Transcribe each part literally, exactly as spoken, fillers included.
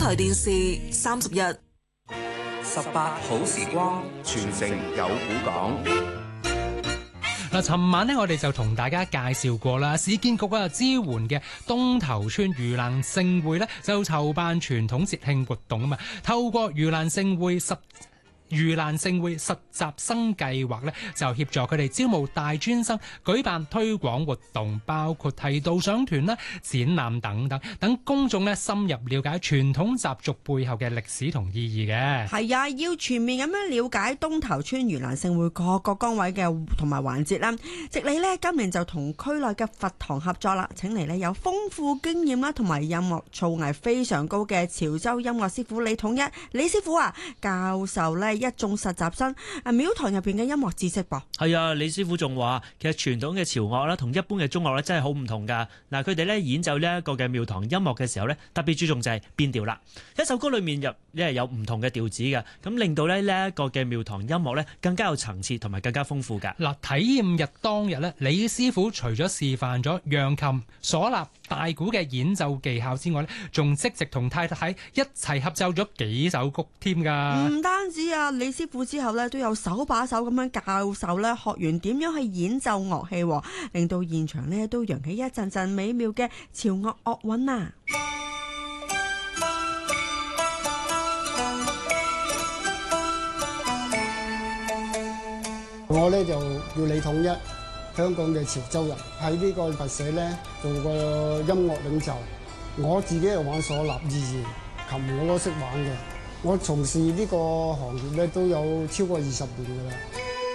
台電視三十日， 十八好時光，傳承有古港。 嗱，尋晚呢，我哋就同大家介紹過啦，市建局啊支援嘅東頭村盂蘭勝會呢，就籌辦傳統節慶活動啊嘛，透過盂蘭勝會十盂蘭勝會實習生計劃咧，就協助佢哋招募大專生，舉辦推廣活動，包括提導賞團啦、展覽等等，等公眾咧深入了解傳統習俗背後嘅歷史同意義嘅。 係啊，要全面咁樣了解東頭村盂蘭勝會各個崗位嘅同埋環節啦。直理呢今年就同區內嘅佛堂合作啦，請嚟呢有豐富經驗啦同埋音樂造詣非常高嘅潮州音樂師傅李統一李師傅啊，教授呢一眾實習生啊廟堂入邊嘅音樂知識噃。 係啊，李師傅仲話，其實傳統嘅潮樂啦，同一般嘅中樂咧，真係好唔同噶。嗱，佢哋咧演奏呢一個嘅廟堂音樂嘅時候咧，特別注重就係變調啦。一首歌裏面入咧有唔同嘅調子嘅，咁令到咧呢一個嘅廟堂音樂咧更加有層次同埋更加豐富噶。 嗱，體驗日當日咧，李師傅除咗示範咗揚琴、嗩吶、大鼓嘅演奏技巧之外咧，仲即席同太太一齊合奏咗幾首曲添噶。 唔單止啊，李師傅之後咧都有手把手咁樣教授咧學員點樣去演奏樂器，令到現場咧都揚起一陣陣美妙嘅潮樂樂韻啊！ 我咧就叫李統一，香港嘅潮州人，喺呢個佛社咧做個音樂領袖。我自己係玩嗩吶、二弦、琴，我都識玩嘅。我從事呢個行業咧都有超過二十年㗎啦。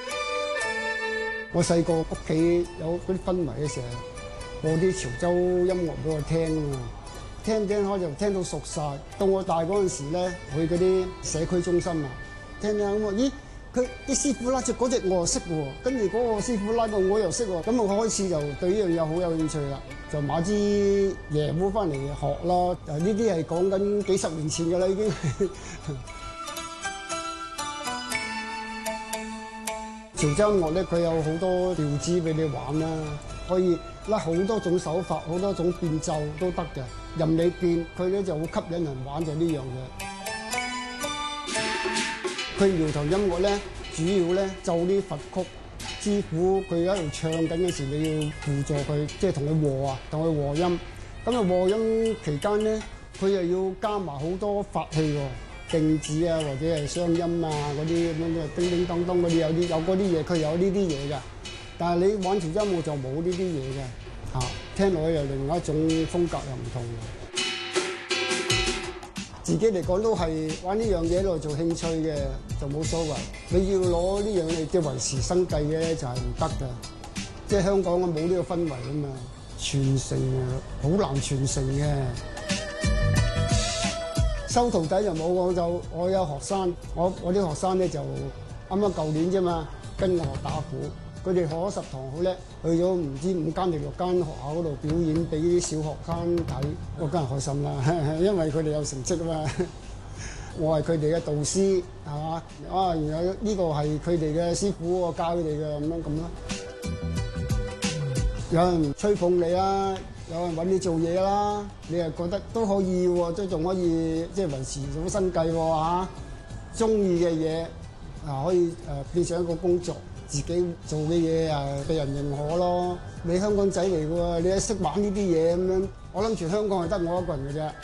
我細個屋企有嗰啲氛圍嘅時候，播啲潮州音樂俾我聽啊，聽聽開就聽到熟晒。到我大嗰陣時咧，去嗰啲社區中心啊，聽聽咁啊，咦？佢啲師傅拉隻嗰隻我又識喎，跟住嗰個師傅拉個我又識喎，咁我開始就對呢樣嘢好有興趣啦，就買支椰壺翻嚟學啦。誒呢啲係講緊幾十年前㗎啦已經。潮州音樂咧，佢有好多調子俾你玩啦，可以拉好多種手法，好多種變奏都得嘅，任你變，佢咧就好吸引人玩就呢樣嘢。佢廟堂音樂咧，主要咧奏啲佛曲，師傅佢喺度唱緊嘅時，你要輔助佢，即係同佢和啊，同佢和音。咁啊和音期間咧，佢又要加埋好多法器喎，定子啊或者係雙音啊嗰啲咁樣，叮叮當當嗰啲有啲有嗰啲嘢，佢有呢啲嘢㗎。但係你玩潮州音樂就冇呢啲嘢嘅，嚇聽落去又另外一種風格又唔同嘅。自己嚟講都係玩呢樣嘢喺度做興趣嘅，就冇所謂。你要攞呢樣嘢即係維持生計嘅咧，就係唔得㗎。即係香港我冇呢個氛圍啊嘛，傳承啊好難傳承嘅。收徒弟就冇，我就我有學生，我我啲學生咧就啱啱舊年啫嘛，跟我學打鼓。佢哋學咗十堂好叻，去咗唔知五間定六間學校嗰度表演俾啲小學生睇，我梗係開心啦，因為佢哋有成績啊嘛。我係佢哋嘅導師，係嘛？啊，原來呢個係佢哋嘅師傅，我教佢哋嘅咁樣咁啦。有人吹捧你啦，有人揾你做嘢啦，你又覺得都可以喎，都仲可以即係維持到生計喎嚇。中意嘅嘢啊，可以誒變成一個工作。自己做嘅嘢啊，被人認可咯。你香港仔嚟嘅喎，你係識玩呢啲嘢咁樣，我諗全香港係得我一個人嘅啫。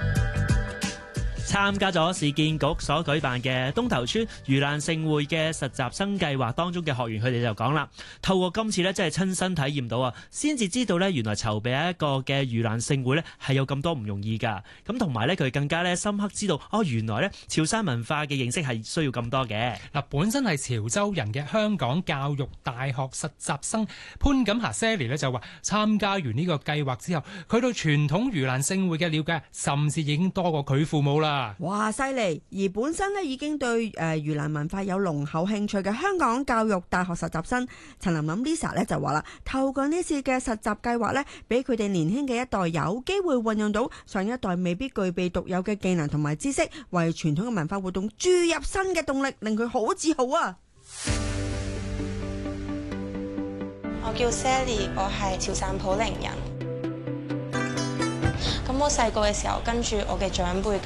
參加咗市建局所舉辦嘅東頭村盂蘭勝會嘅實習生計劃當中嘅學員，佢哋就講啦，透過今次咧，真係親身體驗到啊，先至知道咧，原來籌備一個嘅盂蘭勝會咧係有咁多唔容易噶。咁同埋咧，佢更加咧深刻知道，哦，原來咧潮汕文化嘅認識係需要咁多嘅。嗱，本身係潮州人嘅香港教育大學實習生潘錦霞 Sally 咧就話，參加完呢個計劃之後，佢對傳統盂蘭勝會嘅了解，甚至已經多過佢父母啦。 哇，犀利！而本身咧已經對誒盂蘭文化有濃厚興趣嘅香港教育大學實習生陳琳琳 Lisa 咧就話啦，透過呢次嘅實習計劃咧，俾佢哋年輕嘅一代有機會運用到上一代未必具備獨有嘅技能同埋知識，為傳統嘅文化活動注入新嘅動力，令佢好自豪啊！ 我叫 Sally， 我係潮汕普寧人。咁我細個嘅時候跟住我嘅長輩